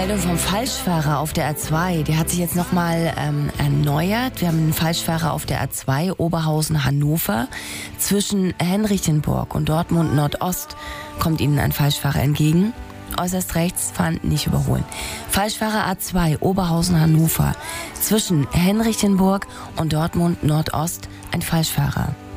Meldung vom Falschfahrer auf der A2. Die hat sich jetzt nochmal erneuert. Wir haben einen Falschfahrer auf der A2 Oberhausen-Hannover. Zwischen Henrichenburg und Dortmund Nordost kommt Ihnen ein Falschfahrer entgegen. Äußerst rechts fahren, nicht überholen. Falschfahrer A2 Oberhausen-Hannover. Zwischen Henrichenburg und Dortmund Nordost ein Falschfahrer.